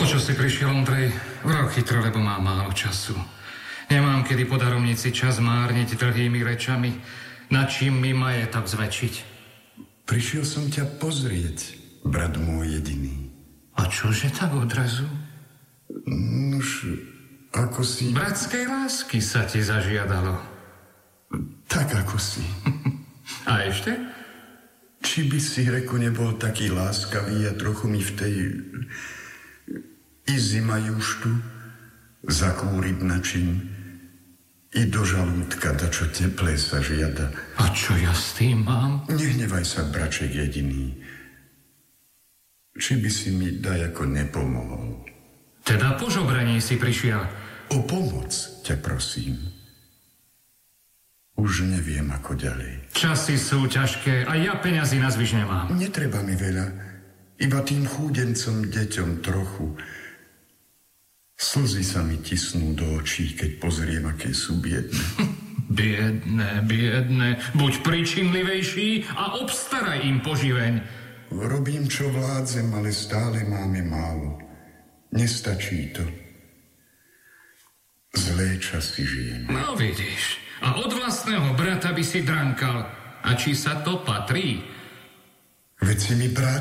čo si prišiel, Ondrej? Vraj chytro, lebo mám málo času. Nemám kedy po darovnici čas márniť dlhými rečami, na čím mi majetok zväčšiť. Prišiel som ťa pozrieť, brat môj jediný. A čože tak odrazu? Nuž, ako si... Bratskej lásky sa ti zažiadalo. Tak ako si. A ešte? Či by si, Reko, nebol taký láskavý a trochu mi v tej izi majuštu zakúriť način i do žalúdka dačo teplé sa žiada. A čo ja s tým mám? Nehnevaj sa, braček jediný. Či by si mi dajako nepomohol? Teda po žobraní si prišiel. O pomoc ťa prosím. Už neviem, ako ďalej. Časy sú ťažké a ja peňazí na zvyš nemám. Netreba mi veľa. Iba tým chúdencom deťom trochu. Slzy sa mi tisnú do očí, keď pozriem, aké sú biedne. Biedne, biedne. Buď príčinlivejší a obstaraj im poživeň. Robím, čo vládzem, ale stále máme málo. Nestačí to. Zlé časy žijem. No vidíš. A od vlastného brata by si drankal. A či sa to patrí? Veď si mi brat